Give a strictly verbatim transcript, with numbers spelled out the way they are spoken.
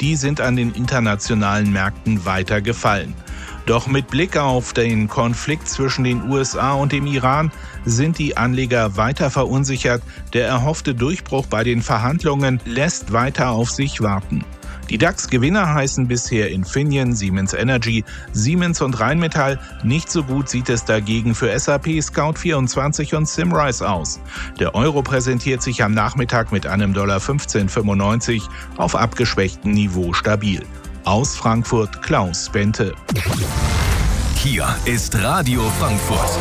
die sind an den internationalen Märkten weiter gefallen. Doch mit Blick auf den Konflikt zwischen den U S A und dem Iran sind die Anleger weiter verunsichert. Der erhoffte Durchbruch bei den Verhandlungen lässt weiter auf sich warten. Die DAX-Gewinner heißen bisher Infineon, Siemens Energy, Siemens und Rheinmetall. Nicht so gut sieht es dagegen für S A P, Scout vierundzwanzig und Symrise aus. Der Euro präsentiert sich am Nachmittag mit einem Dollar fünfzehn fünfundneunzig auf abgeschwächtem Niveau stabil. Aus Frankfurt Klaus Bente. Hier ist Radio Frankfurt.